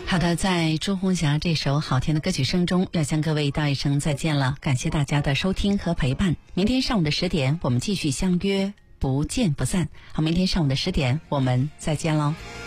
好的，在朱红霞这首好听的歌曲声中，要向各位道一声再见了。感谢大家的收听和陪伴。明天上午的10点，我们继续相约，不见不散。好，明天上午的10点，我们再见喽。